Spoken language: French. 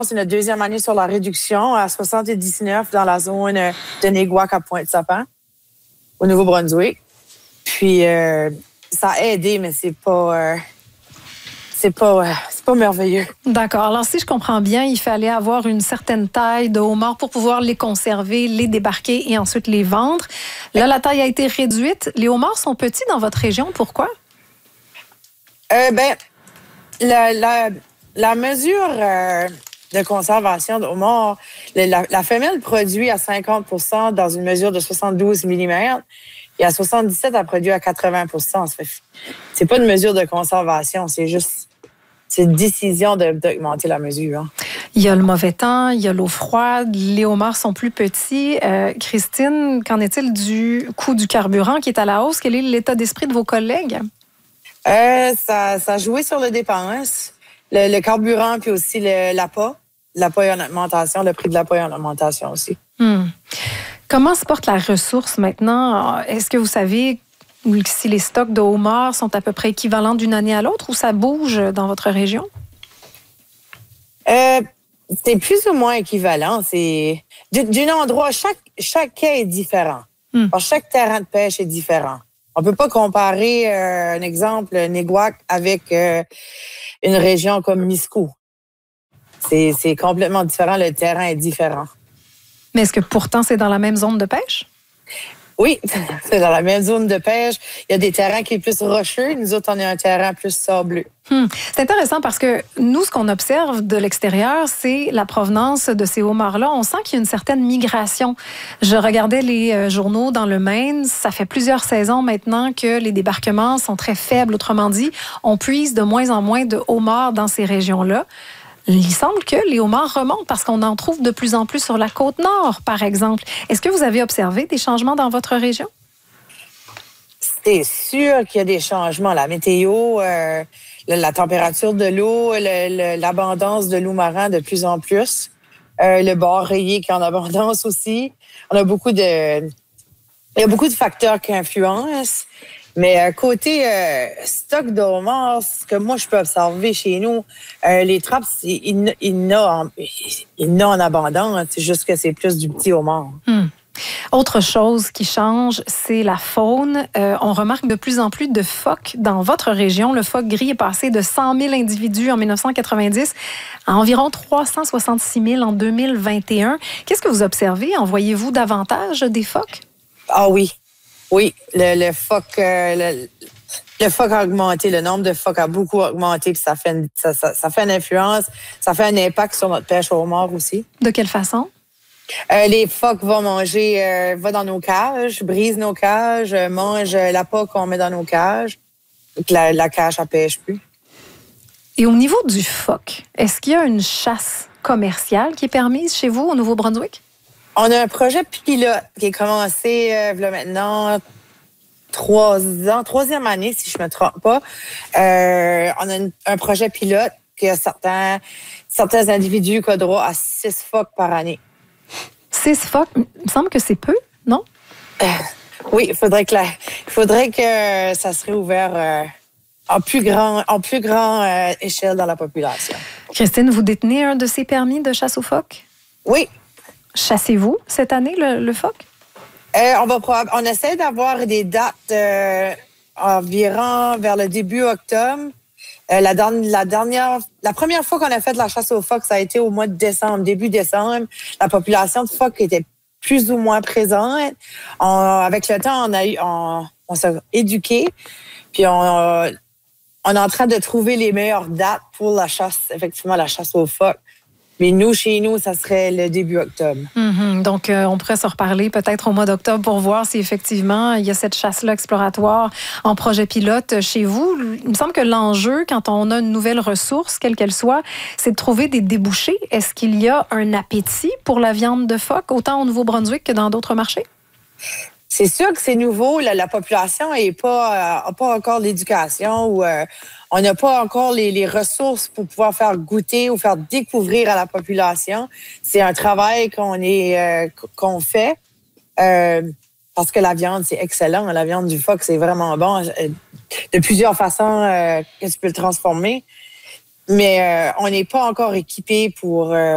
c'est notre deuxième année sur la réduction à 79 dans la zone de Néguac à Pointe-Sapin, au Nouveau-Brunswick. Puis, ça a aidé, mais c'est pas merveilleux. D'accord. Alors, si je comprends bien, il fallait avoir une certaine taille de homard pour pouvoir les conserver, les débarquer et ensuite les vendre. Là, la taille a été réduite. Les homards sont petits dans votre région. Pourquoi? La mesure de conservation de homard, la femelle produit à 50 % dans une mesure de 72 mm et à 77, elle produit à 80 %. C'est pas une mesure de conservation, c'est une décision d'augmenter la mesure. Hein. Il y a le mauvais temps, il y a l'eau froide, les homards sont plus petits. Christine, qu'en est-il du coût du carburant qui est à la hausse? Quel est l'état d'esprit de vos collègues? Ça a joué sur le dépense. Le carburant, puis aussi l'appât. L'appât et en augmentation, le prix de l'appât et en augmentation aussi. Comment se porte la ressource maintenant? Est-ce que vous savez si les stocks de homards sont à peu près équivalents d'une année à l'autre ou ça bouge dans votre région? C'est plus ou moins équivalent. C'est d'un endroit, chaque quai est différent. Chaque terrain de pêche est différent. On peut pas comparer, un exemple, Néguac avec une région comme Miscou. C'est complètement différent. Le terrain est différent. Mais est-ce que pourtant c'est dans la même zone de pêche? Oui, c'est dans la même zone de pêche. Il y a des terrains qui sont plus rocheux. Nous autres, on a un terrain plus sableux. C'est intéressant parce que nous, ce qu'on observe de l'extérieur, c'est la provenance de ces homards-là. On sent qu'il y a une certaine migration. Je regardais les journaux dans le Maine. Ça fait plusieurs saisons maintenant que les débarquements sont très faibles. Autrement dit, on puise de moins en moins de homards dans ces régions-là. Il semble que les homards remontent parce qu'on en trouve de plus en plus sur la côte nord, par exemple. Est-ce que vous avez observé des changements dans votre région? C'est sûr qu'il y a des changements. La météo, la température de l'eau, l'abondance de loup marin de plus en plus. Le bar rayé qui est en abondance aussi. Il y a beaucoup de facteurs qui influencent. Mais côté stock de homards, ce que moi je peux observer chez nous, les trappes, il y en a en abondance. C'est juste que c'est plus du petit homard. Autre chose qui change, c'est la faune. On remarque de plus en plus de phoques dans votre région. Le phoque gris est passé de 100 000 individus en 1990 à environ 366 000 en 2021. Qu'est-ce que vous observez? En voyez-vous davantage des phoques? Ah oui. Oui, le phoque a augmenté, le nombre de phoques a beaucoup augmenté, puis ça fait une influence, ça fait un impact sur notre pêche au homard aussi. De quelle façon? Les phoques vont manger, vont dans nos cages, brisent nos cages, mangent l'appât qu'on met dans nos cages, et que la cage, elle pêche plus. Et au niveau du phoque, est-ce qu'il y a une chasse commerciale qui est permise chez vous au Nouveau-Brunswick? On a un projet pilote qui est commencé là maintenant 3e année, si je me trompe pas. On a un projet pilote qui a certains individus qui ont droit à 6 phoques par année. 6 phoques? Il me semble que c'est peu, non? Oui, il faudrait que ça serait ouvert en plus grand échelle dans la population. Christine, vous détenez un de ces permis de chasse aux phoques? Oui. Chassez-vous cette année le phoque? On essaie d'avoir des dates environ vers le début octobre. La première fois qu'on a fait de la chasse aux phoques, ça a été au mois de décembre, début décembre. La population de phoques était plus ou moins présente. Avec le temps, on s'est éduqué, puis on est en train de trouver les meilleures dates pour la chasse, effectivement, la chasse aux phoques. Mais nous, chez nous, ça serait le début octobre. Donc, on pourrait se reparler peut-être au mois d'octobre pour voir si effectivement il y a cette chasse-là exploratoire en projet pilote chez vous. Il me semble que l'enjeu, quand on a une nouvelle ressource, quelle qu'elle soit, c'est de trouver des débouchés. Est-ce qu'il y a un appétit pour la viande de phoque, autant au Nouveau-Brunswick que dans d'autres marchés? C'est sûr que c'est nouveau. La population n'a pas encore l'éducation ou on n'a pas encore les ressources pour pouvoir faire goûter ou faire découvrir à la population. C'est un travail qu'on fait parce que la viande, c'est excellent. La viande du phoque, c'est vraiment bon. De plusieurs façons que tu peux le transformer. Mais on n'est pas encore équipé pour